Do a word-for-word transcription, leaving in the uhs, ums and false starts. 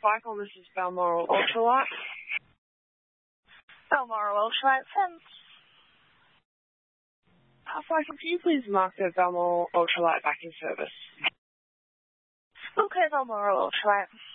Cycle, this is Balmoral Ultralight. Balmoral Ultralight, send. Uh, Cycle, can you please mark the Balmoral Ultralight back in service? Okay, Balmoral Ultralight.